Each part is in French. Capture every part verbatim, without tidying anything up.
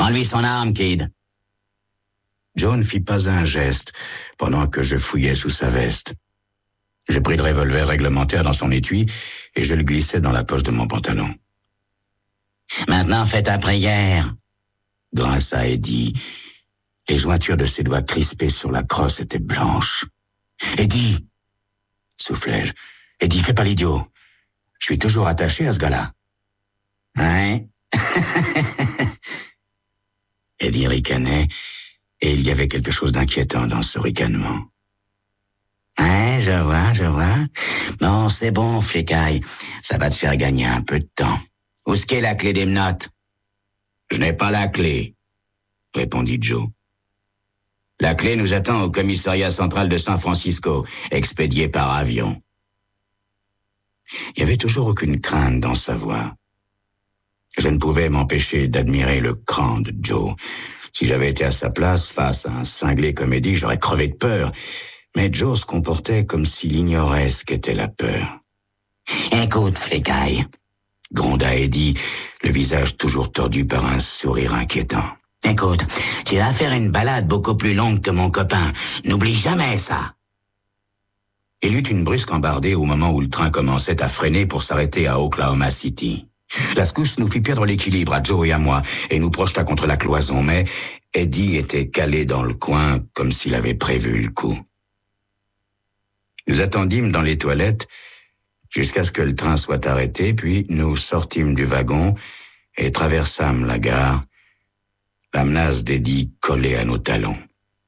Rends-lui son arme, Kid. Joe ne fit pas un geste pendant que je fouillais sous sa veste. Je pris le revolver réglementaire dans son étui et je le glissai dans la poche de mon pantalon. Maintenant, fais ta prière. Grinça Eddie. Les jointures de ses doigts crispés sur la crosse étaient blanches. Eddie, soufflai-je. Eddie, fais pas l'idiot. Je suis toujours attaché à ce gars-là. Hein? Eddie ricanait, et il y avait quelque chose d'inquiétant dans ce ricanement. Ouais, je vois, je vois. Bon, c'est bon, flicaille. Ça va te faire gagner un peu de temps. Où est-ce qu'est la clé des menottes? Je n'ai pas la clé, répondit Joe. La clé nous attend au commissariat central de San Francisco, expédiée par avion. Il n'y avait toujours aucune crainte dans sa voix. Je ne pouvais m'empêcher d'admirer le cran de Joe. Si j'avais été à sa place, face à un cinglé comme Eddie, j'aurais crevé de peur. Mais Joe se comportait comme s'il ignorait ce qu'était la peur. « Écoute, flicaille », gronda Eddie, le visage toujours tordu par un sourire inquiétant. « Écoute, tu vas faire une balade beaucoup plus longue que mon copain. N'oublie jamais ça. » Il eut une brusque embardée au moment où le train commençait à freiner pour s'arrêter à Oklahoma City. La secousse nous fit perdre l'équilibre à Joe et à moi et nous projeta contre la cloison, mais Eddie était calé dans le coin comme s'il avait prévu le coup. Nous attendîmes dans les toilettes jusqu'à ce que le train soit arrêté, puis nous sortîmes du wagon et traversâmes la gare, la menace d'Eddie collée à nos talons.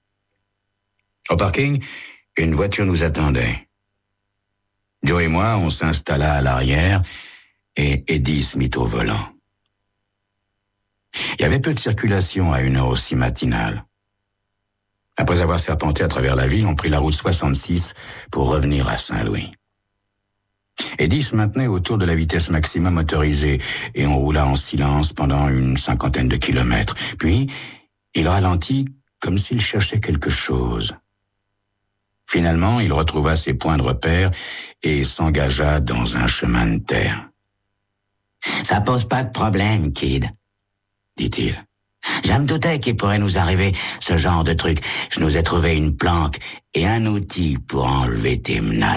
Au parking, une voiture nous attendait. Joe et moi, on s'installa à l'arrière et Eddie se mit au volant. Il y avait peu de circulation à une heure aussi matinale. Après avoir serpenté à travers la ville, on prit la route soixante-six pour revenir à Saint-Louis. Eddie se maintenait autour de la vitesse maximum autorisée et on roula en silence pendant une cinquantaine de kilomètres. Puis, il ralentit comme s'il cherchait quelque chose. Finalement, il retrouva ses points de repère et s'engagea dans un chemin de terre. « Ça pose pas de problème, Kid, » dit-il. « Je me doutais qu'il pourrait nous arriver ce genre de truc. Je nous ai trouvé une planque et un outil pour enlever tes menottes. »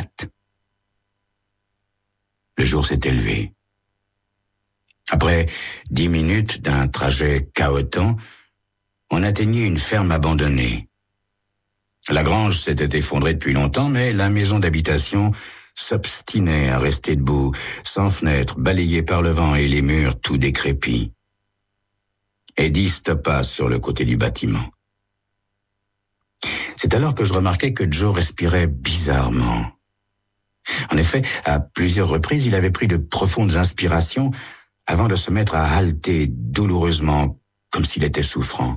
Le jour s'était levé. Après dix minutes d'un trajet cahotant, on atteignit une ferme abandonnée. La grange s'était effondrée depuis longtemps, mais la maison d'habitation s'obstinait à rester debout, sans fenêtre, balayée par le vent et les murs tout décrépits. Eddie stoppa sur le côté du bâtiment. C'est alors que je remarquai que Joe respirait bizarrement. En effet, à plusieurs reprises, il avait pris de profondes inspirations avant de se mettre à halter douloureusement, comme s'il était souffrant.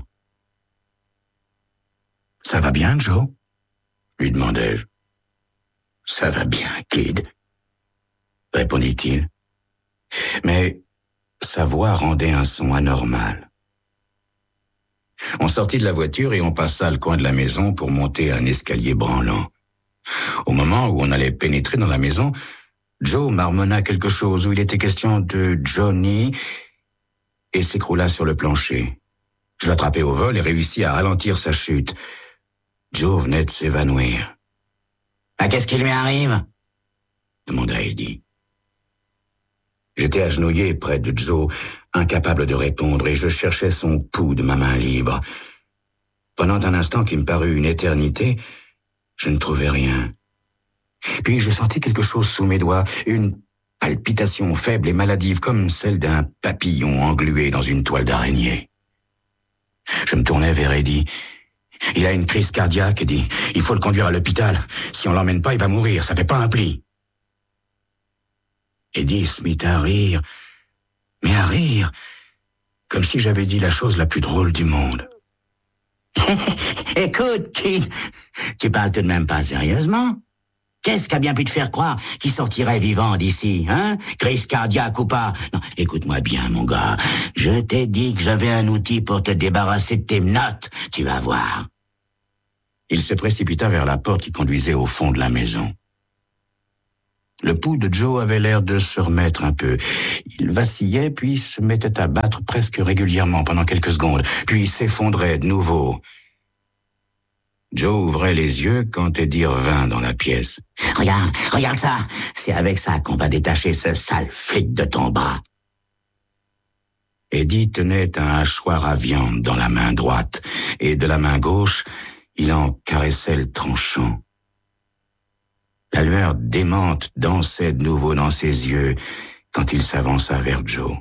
« Ça va bien, Joe ?» lui demandai-je. « Ça va bien, Kid », répondit-il. Mais sa voix rendait un son anormal. On sortit de la voiture et on passa le coin de la maison pour monter un escalier branlant. Au moment où on allait pénétrer dans la maison, Joe marmonna quelque chose où il était question de Johnny et s'écroula sur le plancher. Je l'attrapai au vol et réussis à ralentir sa chute. Joe venait de s'évanouir. « Ah, qu'est-ce qui lui arrive ?» demanda Eddie. J'étais agenouillé près de Joe, incapable de répondre, et je cherchais son pouls de ma main libre. Pendant un instant qui me parut une éternité, je ne trouvais rien. Puis je sentis quelque chose sous mes doigts, une palpitation faible et maladive comme celle d'un papillon englué dans une toile d'araignée. Je me tournai vers Eddie. « Il a une crise cardiaque, Eddie. Il faut le conduire à l'hôpital. Si on l'emmène pas, il va mourir. Ça fait pas un pli. » Eddie se mit à rire, mais à rire, comme si j'avais dit la chose la plus drôle du monde. « Écoute, Kid, tu parles tout de même pas sérieusement? Qu'est-ce qui a bien pu te faire croire qu'il sortirait vivant d'ici, hein? Crise cardiaque ou pas? Non, écoute-moi bien, mon gars. Je t'ai dit que j'avais un outil pour te débarrasser de tes menottes. Tu vas voir. » Il se précipita vers la porte qui conduisait au fond de la maison. Le pouls de Joe avait l'air de se remettre un peu. Il vacillait, puis se mettait à battre presque régulièrement pendant quelques secondes, puis s'effondrait de nouveau. Joe ouvrait les yeux quand Eddie revint dans la pièce. « Regarde, regarde ça! C'est avec ça qu'on va détacher ce sale flic de ton bras. » Eddie tenait un hachoir à viande dans la main droite, et de la main gauche, il en caressait le tranchant. La lueur démente dansait de nouveau dans ses yeux quand il s'avança vers Joe.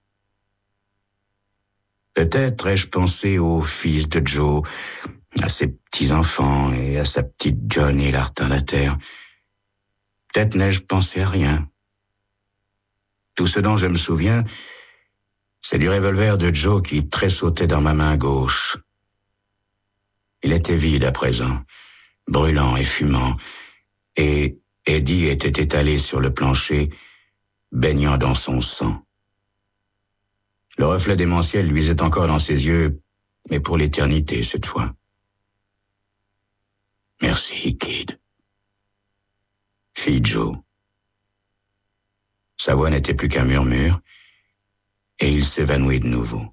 Peut-être ai-je pensé au fils de Joe, à ses petits-enfants et à sa petite Johnny la retardataire. Peut-être n'ai-je pensé à rien. Tout ce dont je me souviens, c'est du revolver de Joe qui tressautait dans ma main gauche. Il était vide à présent, brûlant et fumant, et Eddie était étalé sur le plancher, baignant dans son sang. Le reflet démentiel luisait encore dans ses yeux, mais pour l'éternité cette fois. « Merci, Kid. » fit Joe. Sa voix n'était plus qu'un murmure, et il s'évanouit de nouveau.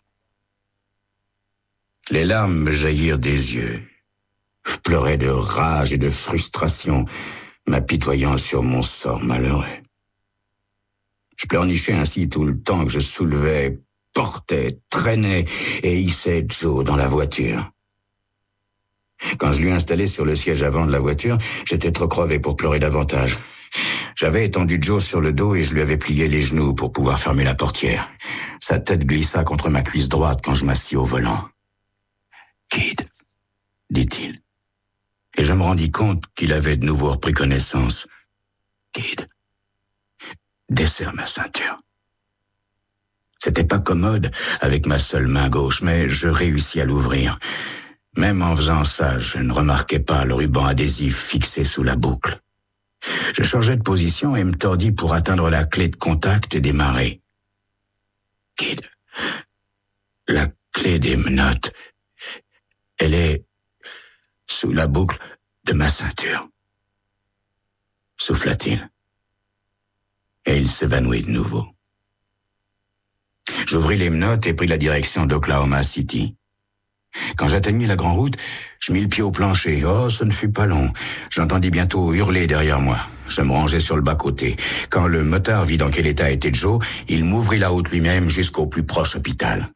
Les larmes me jaillirent des yeux. Je pleurais de rage et de frustration, m'apitoyant sur mon sort malheureux. Je pleurnichais ainsi tout le temps que je soulevais, portais, traînais et hissais Joe dans la voiture. Quand je l'eus installé sur le siège avant de la voiture, j'étais trop crevé pour pleurer davantage. J'avais étendu Joe sur le dos et je lui avais plié les genoux pour pouvoir fermer la portière. Sa tête glissa contre ma cuisse droite quand je m'assis au volant. « Kid », dit-il. Et je me rendis compte qu'il avait de nouveau repris connaissance. « Kid, desserre ma ceinture. » C'était pas commode avec ma seule main gauche, mais je réussis à l'ouvrir. Même en faisant ça, je ne remarquais pas le ruban adhésif fixé sous la boucle. Je changeai de position et me tordis pour atteindre la clé de contact et démarrer. « Kid, la clé des menottes, elle est sous la boucle de ma ceinture. » souffla-t-il. Et il s'évanouit de nouveau. J'ouvris les menottes et pris la direction d'Oklahoma City. Quand j'atteignis la grande route, je mis le pied au plancher. Oh, ce ne fut pas long. J'entendis bientôt hurler derrière moi. Je me rangeai sur le bas-côté. Quand le motard vit dans quel état était Joe, il m'ouvrit la route lui-même jusqu'au plus proche hôpital.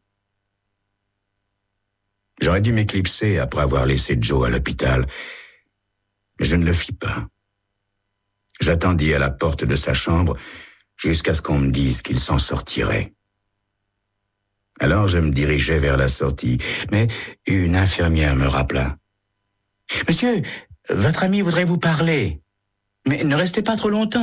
J'aurais dû m'éclipser après avoir laissé Joe à l'hôpital, mais je ne le fis pas. J'attendis à la porte de sa chambre jusqu'à ce qu'on me dise qu'il s'en sortirait. Alors je me dirigeai vers la sortie, mais une infirmière me rappela. « Monsieur, votre ami voudrait vous parler, mais ne restez pas trop longtemps. »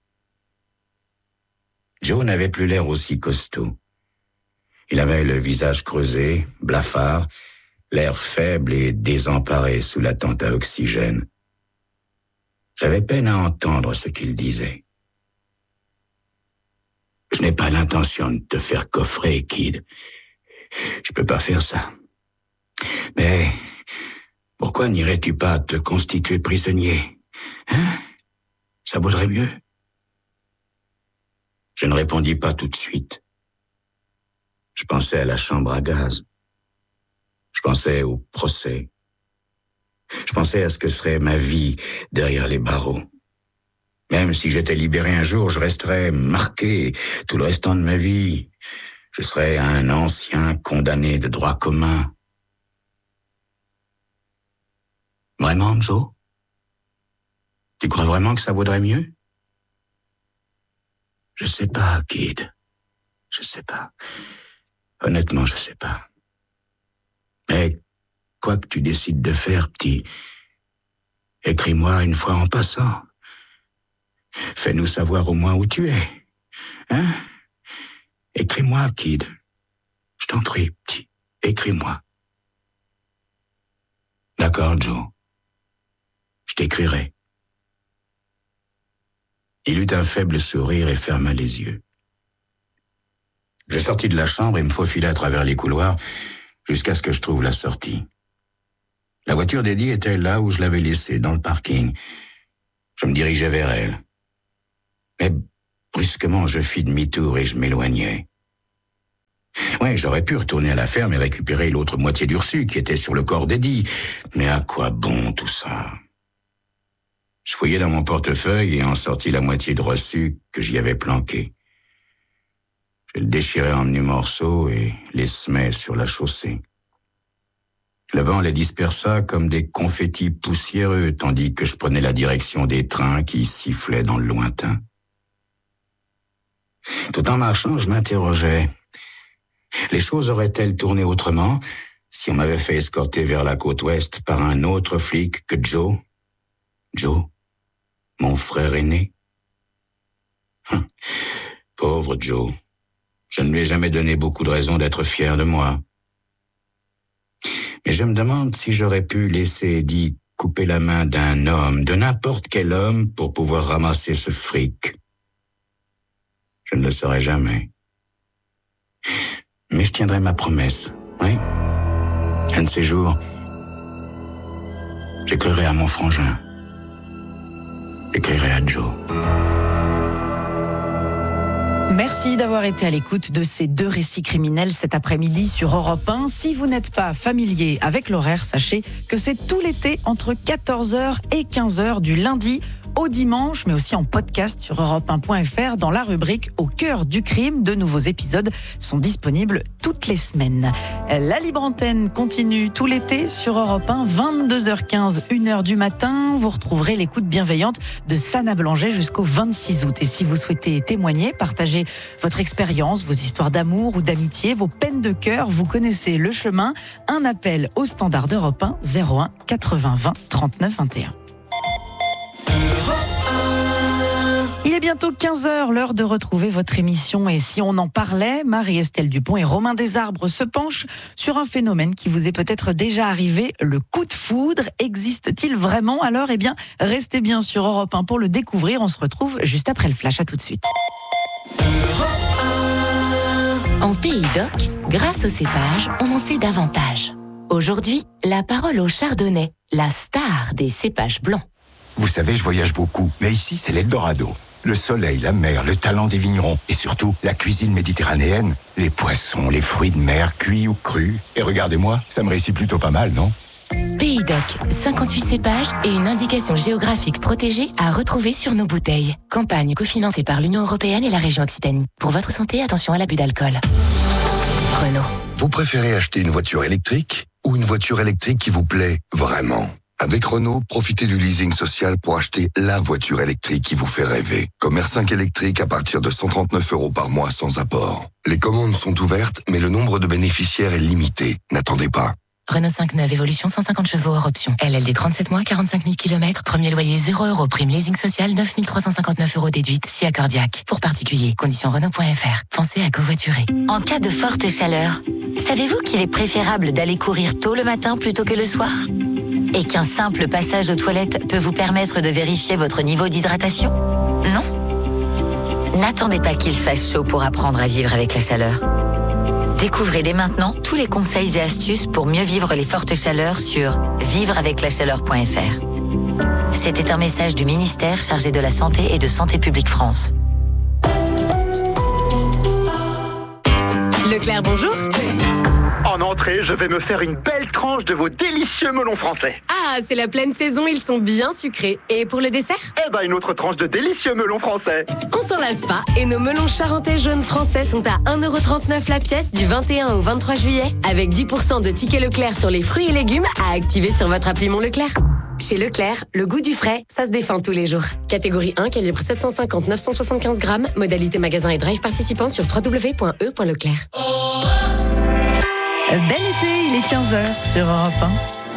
Joe n'avait plus l'air aussi costaud. Il avait le visage creusé, blafard, l'air faible et désemparé sous la tente à oxygène. J'avais peine à entendre ce qu'il disait. « Je n'ai pas l'intention de te faire coffrer, Kid. Je peux pas faire ça. Mais pourquoi n'irais-tu pas te constituer prisonnier? Hein? Ça vaudrait mieux. » Je ne répondis pas tout de suite. Je pensais à la chambre à gaz. Je pensais au procès. Je pensais à ce que serait ma vie derrière les barreaux. Même si j'étais libéré un jour, je resterais marqué tout le restant de ma vie. Je serais un ancien condamné de droit commun. Vraiment, Joe? Tu crois vraiment que ça vaudrait mieux? Je sais pas, Kid. Je sais pas. Honnêtement, je sais pas. Mais quoi que tu décides de faire, petit, écris-moi une fois en passant. Fais-nous savoir au moins où tu es. Hein? Écris-moi, Kid. Je t'en prie, petit. Écris-moi. D'accord, Joe. Je t'écrirai. Il eut un faible sourire et ferma les yeux. Je sortis de la chambre et me faufilai à travers les couloirs jusqu'à ce que je trouve la sortie. La voiture d'Eddie était là où je l'avais laissée, dans le parking. Je me dirigeais vers elle. Mais brusquement, je fis demi-tour et je m'éloignai. Ouais, j'aurais pu retourner à la ferme et récupérer l'autre moitié du reçu qui était sur le corps d'Eddie. Mais à quoi bon tout ça? Je fouillai dans mon portefeuille et en sortis la moitié de reçu que j'y avais planqué. Je le déchirai en menus morceaux et les semai sur la chaussée. Le vent les dispersa comme des confettis poussiéreux, tandis que je prenais la direction des trains qui sifflaient dans le lointain. Tout en marchant, je m'interrogeais. Les choses auraient-elles tourné autrement si on m'avait fait escorter vers la côte ouest par un autre flic que Joe? Joe, mon frère aîné. Hum, pauvre Joe. Je ne lui ai jamais donné beaucoup de raisons d'être fier de moi. Mais je me demande si j'aurais pu laisser Eddie couper la main d'un homme, de n'importe quel homme, pour pouvoir ramasser ce fric. Je ne le saurais jamais. Mais je tiendrai ma promesse, oui. Un de ces jours, j'écrirai à mon frangin. J'écrirai à Joe. Merci d'avoir été à l'écoute de ces deux récits criminels cet après-midi sur Europe un. Si vous n'êtes pas familier avec l'horaire, sachez que c'est tout l'été entre quatorze heures et quinze heures du lundi au dimanche, mais aussi en podcast sur europe un point f r dans la rubrique Au cœur du crime. De nouveaux épisodes sont disponibles toutes les semaines. La libre antenne continue tout l'été sur Europe un, vingt-deux heures quinze, une heure du matin. Vous retrouverez l'écoute bienveillante de Sana Blanger jusqu'au vingt-six août. Et si vous souhaitez témoigner, partager votre expérience, vos histoires d'amour ou d'amitié, vos peines de cœur, vous connaissez le chemin. Un appel au standard d'Europe un, zéro un quatre-vingts vingt trente-neuf vingt et un. Il est bientôt quinze heures, l'heure de retrouver votre émission. Et si on en parlait, Marie-Estelle Dupont et Romain Desarbres se penchent sur un phénomène qui vous est peut-être déjà arrivé. Le coup de foudre existe-t-il vraiment? Alors, eh bien, restez bien sur Europe un pour le découvrir. On se retrouve juste après le flash. À tout de suite. En Pays d'Oc, grâce au cépage, on en sait davantage. Aujourd'hui, la parole au chardonnay, la star des cépages blancs. Vous savez, je voyage beaucoup, mais ici, c'est l'Eldorado. Le soleil, la mer, le talent des vignerons et surtout la cuisine méditerranéenne, les poissons, les fruits de mer, cuits ou crus. Et regardez-moi, ça me réussit plutôt pas mal, non? Pays d'Oc, cinquante-huit cépages et une indication géographique protégée à retrouver sur nos bouteilles. Campagne cofinancée par l'Union européenne et la région Occitanie. Pour votre santé, attention à l'abus d'alcool. Renault. Vous préférez acheter une voiture électrique ou une voiture électrique qui vous plaît vraiment? Avec Renault, profitez du leasing social pour acheter la voiture électrique qui vous fait rêver. Comme R cinq électrique à partir de cent trente-neuf euros par mois sans apport. Les commandes sont ouvertes, mais le nombre de bénéficiaires est limité. N'attendez pas. Renault cinq neuf Évolution, cent cinquante chevaux hors option. L L D trente-sept mois, quarante-cinq mille kilomètres. Premier loyer zéro euros. Prime leasing social neuf mille trois cent cinquante-neuf euros déduite. Si accordiaque. Pour particulier. Conditions Renault point f r. Pensez à covoiturer. En cas de forte chaleur, savez-vous qu'il est préférable d'aller courir tôt le matin plutôt que le soir? Et qu'un simple passage aux toilettes peut vous permettre de vérifier votre niveau d'hydratation? Non? N'attendez pas qu'il fasse chaud pour apprendre à vivre avec la chaleur. Découvrez dès maintenant tous les conseils et astuces pour mieux vivre les fortes chaleurs sur vivre avec la chaleur point f r. C'était un message du ministère chargé de la Santé et de Santé publique France. Leclerc, bonjour. En entrée, je vais me faire une belle tranche de vos délicieux melons français. Ah, c'est la pleine saison, ils sont bien sucrés. Et pour le dessert? Eh ben, une autre tranche de délicieux melons français. On s'en lasse pas. Et nos melons charentais jaunes français sont à un euro trente-neuf la pièce du vingt et un au vingt-trois juillet. Avec dix pour cent de tickets Leclerc sur les fruits et légumes à activer sur votre appli Mon Leclerc. Chez Leclerc, le goût du frais, ça se défend tous les jours. Catégorie un, calibre sept cent cinquante à neuf cent soixante-quinze grammes. Modalité magasin et drive participant sur w w w point e point leclerc. Bel été, il est quinze heures sur Europe un.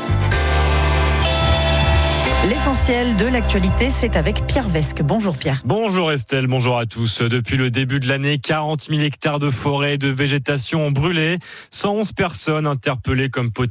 L'essentiel de l'actualité, c'est avec Pierre Vesque. Bonjour Pierre. Bonjour Estelle, bonjour à tous. Depuis le début de l'année, quarante mille hectares de forêt et de végétation ont brûlé. cent onze personnes interpellées comme